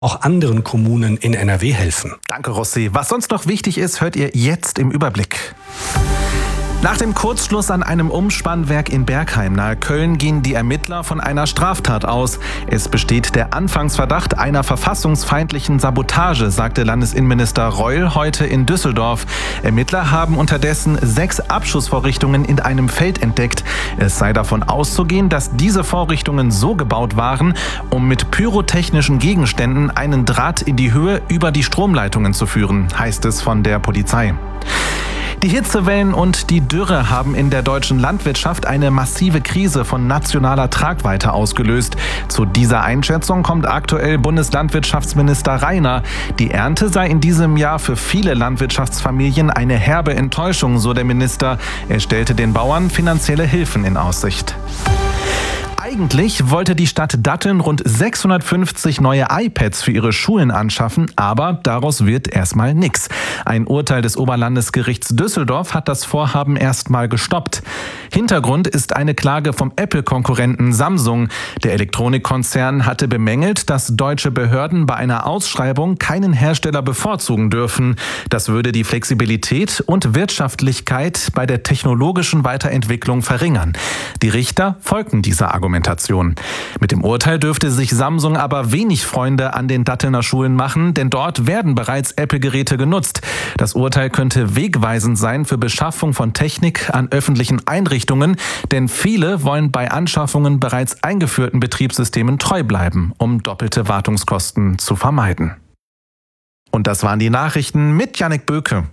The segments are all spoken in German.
auch anderen Kommunen in NRW helfen. Danke, Rossi. Was sonst noch wichtig ist, hört ihr jetzt im Überblick. Nach dem Kurzschluss an einem Umspannwerk in Bergheim nahe Köln gehen die Ermittler von einer Straftat aus. Es besteht der Anfangsverdacht einer verfassungsfeindlichen Sabotage, sagte Landesinnenminister Reul heute in Düsseldorf. Ermittler haben unterdessen 6 Abschussvorrichtungen in einem Feld entdeckt. Es sei davon auszugehen, dass diese Vorrichtungen so gebaut waren, um mit pyrotechnischen Gegenständen einen Draht in die Höhe über die Stromleitungen zu führen, heißt es von der Polizei. Die Hitzewellen und die Dürre haben in der deutschen Landwirtschaft eine massive Krise von nationaler Tragweite ausgelöst. Zu dieser Einschätzung kommt aktuell Bundeslandwirtschaftsminister Rainer. Die Ernte sei in diesem Jahr für viele Landwirtschaftsfamilien eine herbe Enttäuschung, so der Minister. Er stellte den Bauern finanzielle Hilfen in Aussicht. Eigentlich wollte die Stadt Datteln rund 650 neue iPads für ihre Schulen anschaffen, aber daraus wird erstmal nichts. Ein Urteil des Oberlandesgerichts Düsseldorf hat das Vorhaben erstmal gestoppt. Hintergrund ist eine Klage vom Apple-Konkurrenten Samsung. Der Elektronikkonzern hatte bemängelt, dass deutsche Behörden bei einer Ausschreibung keinen Hersteller bevorzugen dürfen. Das würde die Flexibilität und Wirtschaftlichkeit bei der technologischen Weiterentwicklung verringern. Die Richter folgten dieser Argumentation. Mit dem Urteil dürfte sich Samsung aber wenig Freunde an den Dattelner Schulen machen, denn dort werden bereits Apple-Geräte genutzt. Das Urteil könnte wegweisend sein für Beschaffung von Technik an öffentlichen Einrichtungen, denn viele wollen bei Anschaffungen bereits eingeführten Betriebssystemen treu bleiben, um doppelte Wartungskosten zu vermeiden. Und das waren die Nachrichten mit Jannik Böke.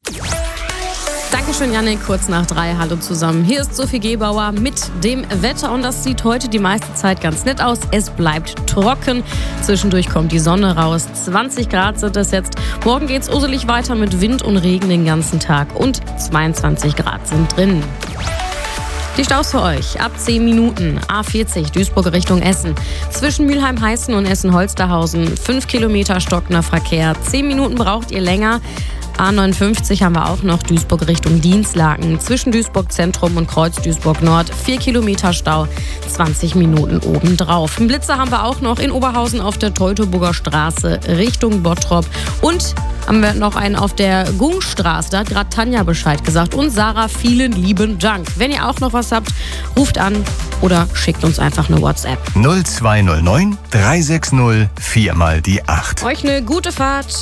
Dankeschön, Jannik. Kurz nach 3. Hallo zusammen. Hier ist Sophie Gebauer mit dem Wetter und das sieht heute die meiste Zeit ganz nett aus. Es bleibt trocken. Zwischendurch kommt die Sonne raus. 20 Grad sind es jetzt. Morgen geht's uselig weiter mit Wind und Regen den ganzen Tag und 22 Grad sind drin. Die Staus für euch. Ab 10 Minuten. A40 Duisburg Richtung Essen. Zwischen Mülheim-Heißen und Essen-Holsterhausen 5 Kilometer stockender Verkehr. 10 Minuten braucht ihr länger. A59 haben wir auch noch, Duisburg Richtung Dienstlaken. Zwischen Duisburg Zentrum und Kreuz Duisburg Nord 4 Kilometer Stau, 20 Minuten obendrauf. Einen Blitzer haben wir auch noch in Oberhausen auf der Teutoburger Straße Richtung Bottrop. Und haben wir noch einen auf der Gungstraße, da hat gerade Tanja Bescheid gesagt. Und Sarah, vielen lieben Dank. Wenn ihr auch noch was habt, ruft an oder schickt uns einfach eine WhatsApp. 0209 360 4 mal die 8. Euch eine gute Fahrt.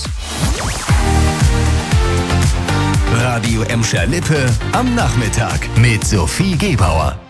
Radio Emscher Lippe am Nachmittag mit Sophie Gebauer.